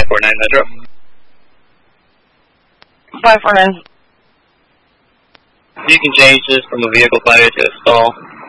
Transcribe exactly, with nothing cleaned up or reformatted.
four nine Metro. five four nine. You can change this from a vehicle fire to a stall.